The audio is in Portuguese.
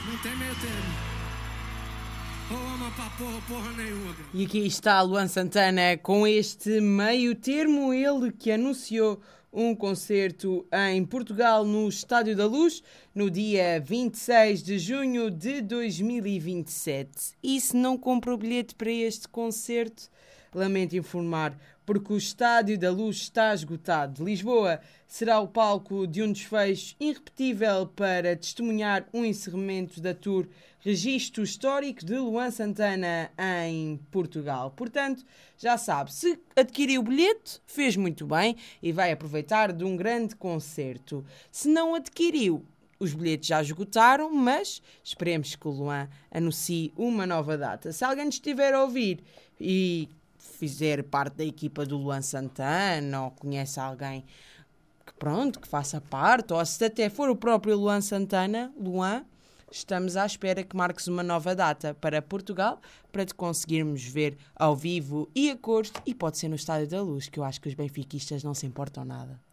Não tem meio termo. Ou ama pra porra, porra nenhuma. E aqui está Luan Santana com este meio termo, ele que anunciou um concerto em Portugal no Estádio da Luz no dia 26 de junho de 2027. E se não compra o bilhete para este concerto, lamento informar, porque o Estádio da Luz está esgotado. Lisboa será o palco de um desfecho irrepetível para testemunhar um encerramento da tour Registro Histórico de Luan Santana em Portugal. Portanto, já sabe, se adquiriu o bilhete, fez muito bem e vai aproveitar de um grande concerto. Se não adquiriu, os bilhetes já esgotaram, mas esperemos que o Luan anuncie uma nova data. Se alguém estiver a ouvir e fizer parte da equipa do Luan Santana ou conhece alguém que faça parte, ou se até for o próprio Luan Santana, Luan, estamos à espera que marques uma nova data para Portugal, para te conseguirmos ver ao vivo e a cores, e pode ser no Estádio da Luz, que eu acho que os benfiquistas não se importam nada.